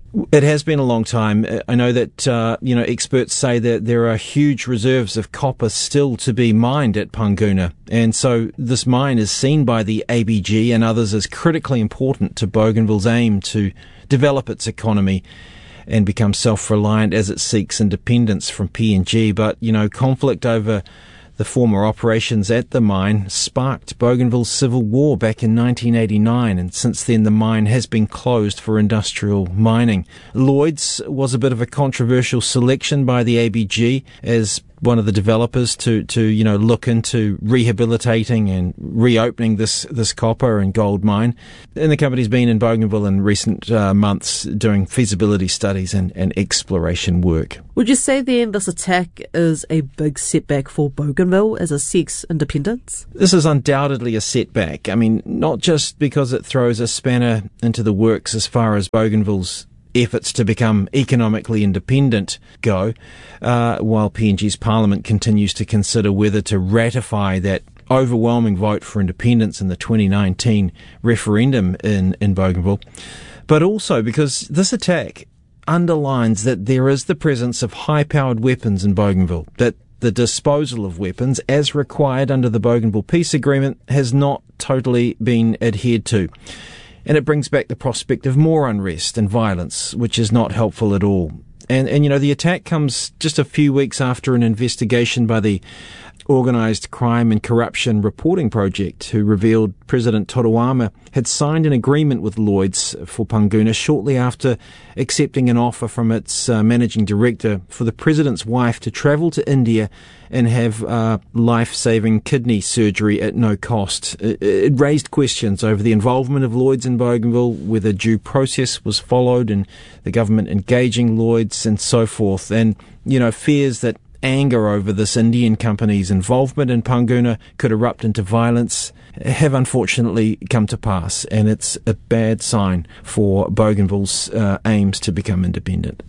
It has been a long time. I know that, uh, you know, experts say that there are huge reserves of copper still to be mined at Panguna. And so this mine is seen by the A B G and others as critically important to Bougainville's aim to develop its economy and become self-reliant as it seeks independence from P N G. But, you know, conflict over the former operations at the mine sparked Bougainville's civil war back in nineteen eighty-nine, and since then the mine has been closed for industrial mining. Lloyd's was a bit of a controversial selection by the A B G as one of the developers to, to you know, look into rehabilitating and reopening this, this copper and gold mine. And the company's been in Bougainville in recent uh, months doing feasibility studies and, and exploration work. Would you say then this attack is a big setback for Bougainville as it seeks independence? This is undoubtedly a setback. I mean, not just because it throws a spanner into the works as far as Bougainville's efforts to become economically independent go, uh, while P N G's Parliament continues to consider whether to ratify that overwhelming vote for independence in the twenty nineteen referendum in, in Bougainville, but also because this attack underlines that there is the presence of high-powered weapons in Bougainville, that the disposal of weapons, as required under the Bougainville Peace Agreement, has not totally been adhered to. And it brings back the prospect of more unrest and violence, which is not helpful at all. And, and you know, the attack comes just a few weeks after an investigation by the Organised Crime and Corruption Reporting Project, who revealed President Toruama had signed an agreement with Lloyd's for Panguna shortly after accepting an offer from its uh, managing director for the president's wife to travel to India and have uh, life-saving kidney surgery at no cost. It, it raised questions over the involvement of Lloyd's in Bougainville, whether due process was followed and the government engaging Lloyd's and so forth, and, you know, fears that anger over this Indian company's involvement in Panguna could erupt into violence have unfortunately come to pass, and it's a bad sign for Bougainville's uh, aims to become independent.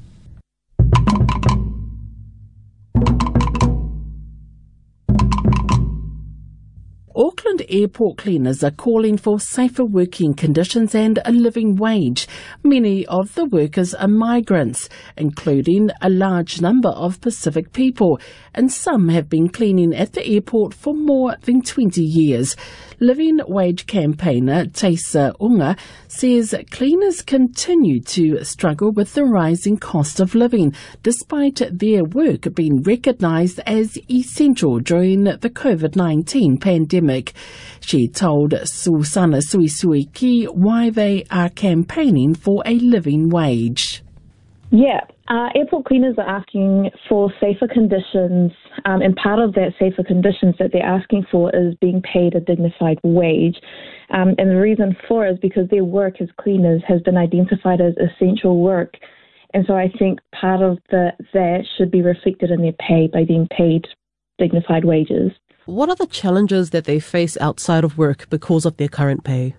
Auckland airport cleaners are calling for safer working conditions and a living wage. Many of the workers are migrants, including a large number of Pacific people, and some have been cleaning at the airport for more than twenty years. Living wage campaigner Teisa Unga says cleaners continue to struggle with the rising cost of living, despite their work being recognised as essential during the COVID nineteen pandemic. She told Susana Suisuiki why they are campaigning for a living wage. Yeah, uh, airport cleaners are asking for safer conditions, um, and part of that safer conditions that they're asking for is being paid a dignified wage. Um, and the reason for it is because their work as cleaners has been identified as essential work. And so I think part of the, that should be reflected in their pay by being paid dignified wages. What are the challenges that they face outside of work because of their current pay?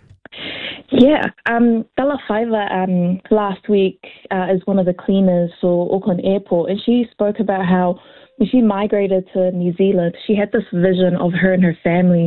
Yeah, um, Bella Fiver um, last week uh, is one of the cleaners for Auckland Airport, and she spoke about how when she migrated to New Zealand, she had this vision of her and her family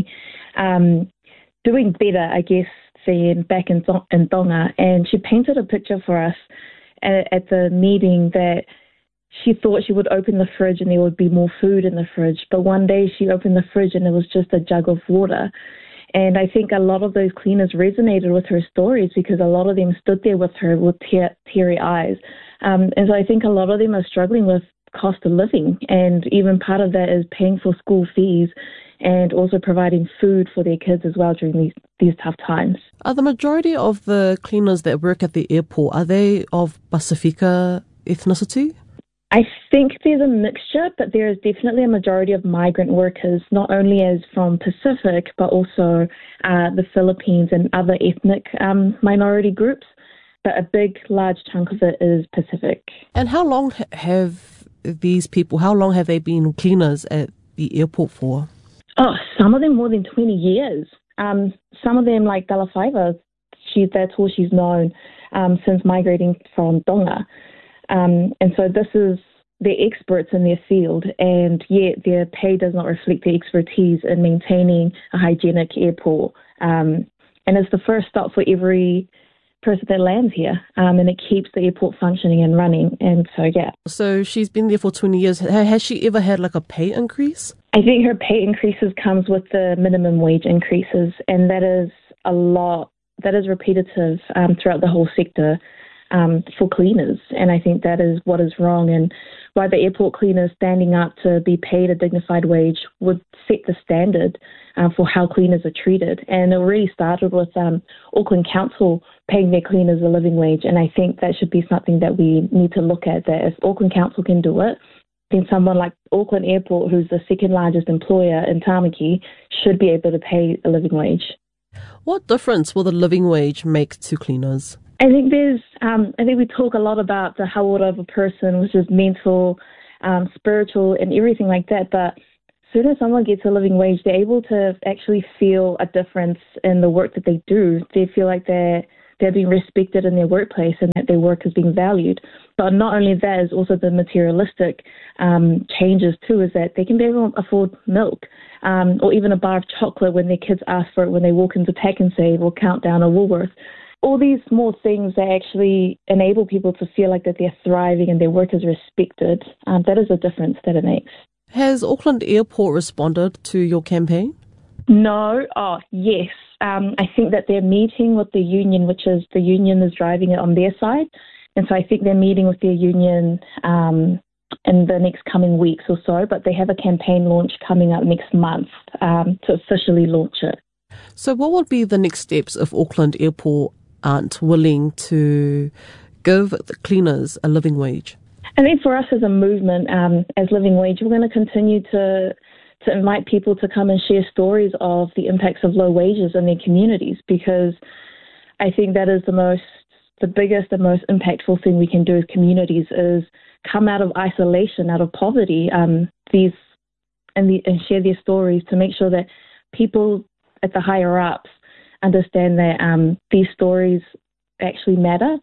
um, doing better, I guess, than back in, in Tonga, and she painted a picture for us at, at the meeting that she thought she would open the fridge and there would be more food in the fridge, but one day she opened the fridge and it was just a jug of water. And I think a lot of those cleaners resonated with her stories because a lot of them stood there with her with tear, teary eyes. Um, and so I think a lot of them are struggling with cost of living. And even part of that is paying for school fees and also providing food for their kids as well during these, these tough times. Are the majority of the cleaners that work at the airport, are they of Pasifika ethnicity? I think there's a mixture, but there is definitely a majority of migrant workers, not only as from Pacific, but also uh, the Philippines and other ethnic um, minority groups. But a big, large chunk of it is Pacific. And how long have these people, how long have they been cleaners at the airport for? Oh, some of them more than twenty years. Um, some of them, like Bella Fiver, she, that's all she's known um, since migrating from Tonga. Um, and so this is, they're experts in their field, and yet their pay does not reflect their expertise in maintaining a hygienic airport. Um, and it's the first stop for every person that lands here, um, and it keeps the airport functioning and running. And so, yeah. So she's been there for twenty years. Has she ever had like a pay increase? I think her pay increases comes with the minimum wage increases, and that is a lot. That is repetitive um, throughout the whole sector um, for cleaners, and I think that is what is wrong, and why the airport cleaners standing up to be paid a dignified wage would set the standard uh, for how cleaners are treated. And it already started with um, Auckland Council paying their cleaners a living wage, and I think that should be something that we need to look at, that if Auckland Council can do it, then someone like Auckland Airport, who's the second largest employer in Tāmaki, should be able to pay a living wage. What difference will the living wage make to cleaners? I think there's, um, I think we talk a lot about the hauora of a person, which is mental, um, spiritual, and everything like that. But as soon as someone gets a living wage, they're able to actually feel a difference in the work that they do. They feel like they're they're being respected in their workplace and that their work is being valued. But not only that, is also the materialistic um, changes too, is that they can be able to afford milk um, or even a bar of chocolate when their kids ask for it when they walk into Pack and Save or Countdown or Woolworth. All these small things that actually enable people to feel like that they're thriving and their work is respected, um, that is a difference that it makes. Has Auckland Airport responded to your campaign? No. Oh, yes. Um, I think that they're meeting with the union, which is the union is driving it on their side. And so I think they're meeting with their union um, in the next coming weeks or so. But they have a campaign launch coming up next month um, to officially launch it. So what would be the next steps if Auckland Airport aren't willing to give the cleaners a living wage? I think for us as a movement, um, as Living Wage, we're going to continue to to invite people to come and share stories of the impacts of low wages in their communities, because I think that is the most, the biggest and most impactful thing we can do as communities is come out of isolation, out of poverty, um, these and, the, and share their stories to make sure that people at the higher ups understand that um, these stories actually matter,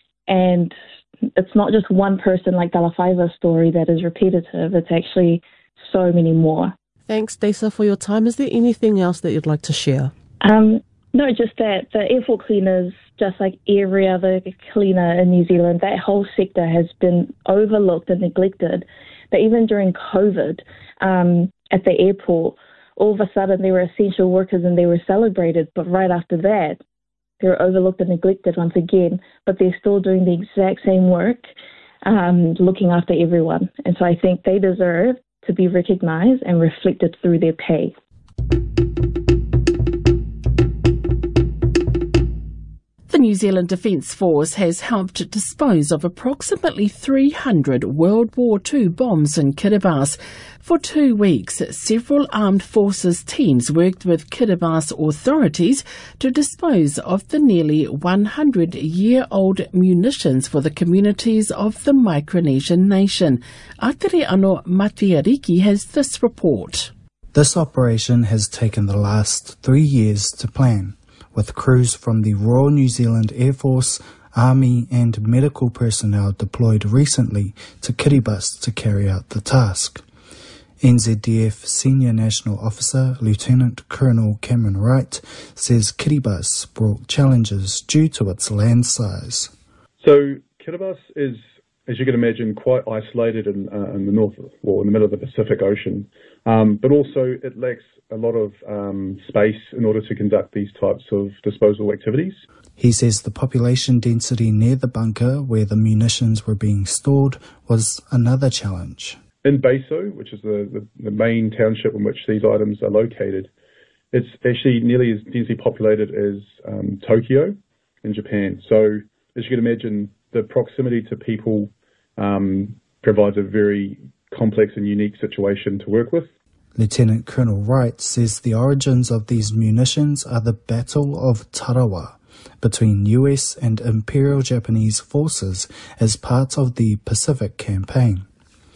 and it's not just one person like Dalawhaiwa's story that is repetitive. It's actually so many more. Thanks, Desa, for your time. Is there anything else that you'd like to share? Um, no, just that the airport cleaners, just like every other cleaner in New Zealand, that whole sector has been overlooked and neglected. That even during COVID um, at the airport, all of a sudden they were essential workers and they were celebrated. But right after that, they were overlooked and neglected once again. But they're still doing the exact same work, um, looking after everyone. And so I think they deserve to be recognised and reflected through their pay. The New Zealand Defence Force has helped dispose of approximately three hundred World War Two bombs in Kiribati. For two weeks, several armed forces teams worked with Kiribati authorities to dispose of the nearly one hundred year old munitions for the communities of the Micronesian nation. Ateriano Matiariki has this report. This operation has taken the last three years to plan, with crews from the Royal New Zealand Air Force, Army and medical personnel deployed recently to Kiribati to carry out the task. N Z D F Senior National Officer Lieutenant Colonel Cameron Wright says Kiribati brought challenges due to its land size. So Kiribati is, as you can imagine, quite isolated in, uh, in the north, or in the middle of the Pacific Ocean, um, but also it lacks a lot of um, space in order to conduct these types of disposal activities. He says the population density near the bunker where the munitions were being stored was another challenge. In Beiso, which is the, the, the main township in which these items are located, it's actually nearly as densely populated as um, Tokyo in Japan. So as you can imagine, the proximity to people um, provides a very complex and unique situation to work with. Lieutenant Colonel Wright says the origins of these munitions are the Battle of Tarawa between U S and Imperial Japanese forces as part of the Pacific Campaign.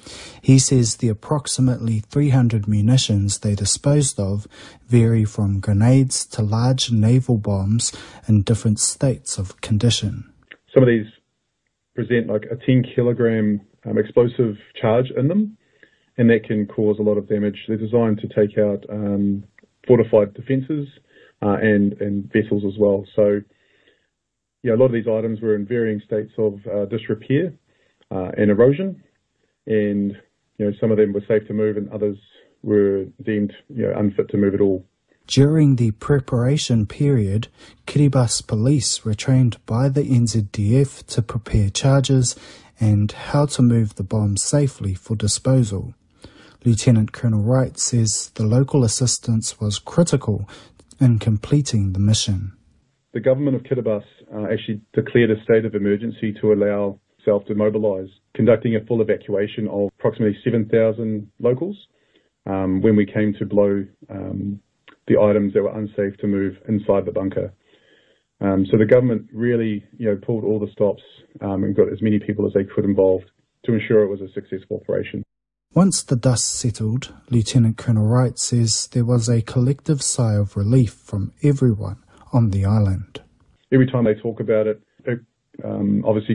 He says the approximately three hundred munitions they disposed of vary from grenades to large naval bombs in different states of condition. Some of these present like a ten kilogram um, explosive charge in them, and that can cause a lot of damage. They're designed to take out um, fortified defences uh, and, and vessels as well. So yeah, a lot of these items were in varying states of uh, disrepair uh, and erosion, and you know some of them were safe to move, and others were deemed you know unfit to move at all. During the preparation period, Kiribati police were trained by the N Z D F to prepare charges and how to move the bombs safely for disposal. Lieutenant Colonel Wright says the local assistance was critical in completing the mission. The government of Kiribati uh, actually declared a state of emergency to allow itself to mobilise, conducting a full evacuation of approximately seven thousand locals um, when we came to blow um, the items that were unsafe to move inside the bunker. Um, so the government really you know, pulled all the stops um, and got as many people as they could involved to ensure it was a successful operation. Once the dust settled, Lieutenant Colonel Wright says there was a collective sigh of relief from everyone on the island. Every time they talk about it, it um, obviously